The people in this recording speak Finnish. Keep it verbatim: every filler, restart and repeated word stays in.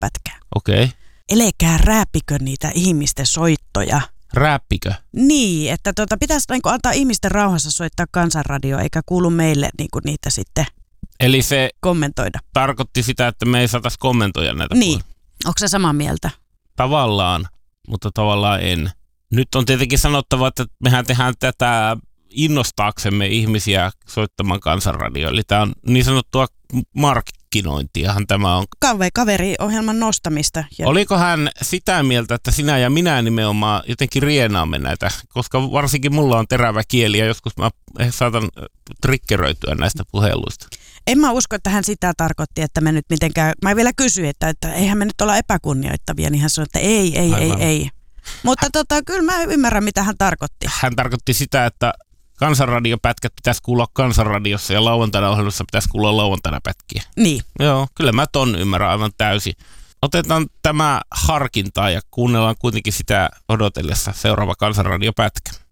pätkää. Okei. Okay. Elekää rääppikö niitä ihmisten soittoja. Rääppikö? Niin, että tuota, pitäisi niin kuin antaa ihmisten rauhassa soittaa kansanradioa, eikä kuulu meille niin kuin niitä sitten Eli se kommentoida. Tarkoitti sitä, että me ei saataisi kommentoida näitä. Niin, onko se samaa mieltä? Tavallaan, mutta tavallaan en. Nyt on tietenkin sanottava, että mehän tehdään tätä innostaaksemme ihmisiä soittamaan kansanradioon. Eli tämä on niin sanottua markkinointiahan tämä on. Kaveriohjelman nostamista. Ja Oliko hän sitä mieltä, että sinä ja minä nimenomaan jotenkin rienaamme näitä? Koska varsinkin mulla on terävä kieli ja joskus mä saatan triggeröityä näistä puheluista. En mä usko, että hän sitä tarkoitti, että me nyt mitenkään, mä vielä kysyin, että, että eihän me nyt olla epäkunnioittavia, niin hän sanoi, että ei, ei, Aivan. ei, ei. Mutta tota, kyllä mä ymmärrän, mitä hän tarkoitti. Hän tarkoitti sitä, että kansanradiopätkät pitäisi kuulla kansanradiossa ja lauantaina ohjelmassa pitäisi kuulla lauantaina pätkiä. Niin. Joo, kyllä mä ton ymmärrän aivan täysin. Otetaan tämä harkintaa ja kuunnellaan kuitenkin sitä odotellessa seuraava kansanradiopätkä.